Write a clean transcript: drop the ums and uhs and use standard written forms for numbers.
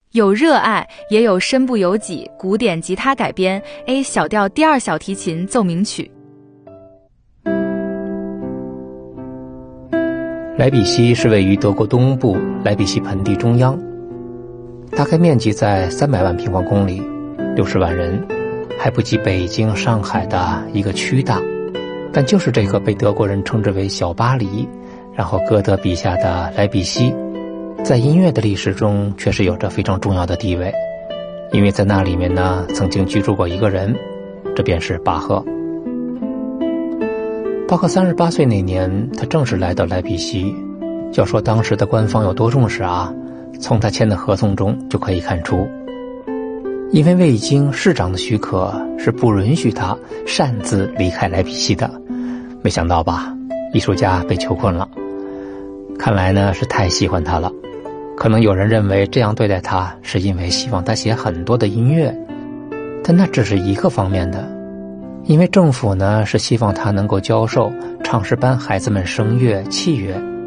有热爱，也有身不由己，古典吉他改编 A 小调第二小提琴奏鸣曲。 莱比锡是位于德国东部莱比锡盆地中央，大概面积在300万平方公里，60万人，还不及北京、上海的一个区大。但就是这个被德国人称之为小巴黎，然后歌德笔下的莱比锡，在音乐的历史中确实有着非常重要的地位，因为在那里面呢，曾经居住过一个人，这便是巴赫。巴赫38岁那年，他正式来到莱比锡。要说当时的官方有多重视啊，从他签的合同中就可以看出。因为未经市长的许可，是不允许他擅自离开莱比锡的。没想到吧，艺术家被囚困了。看来呢，是太喜欢他了。可能有人认为这样对待他，是因为希望他写很多的音乐，但那只是一个方面的。因为政府呢，是希望他能够教授唱诗班孩子们声乐、器乐，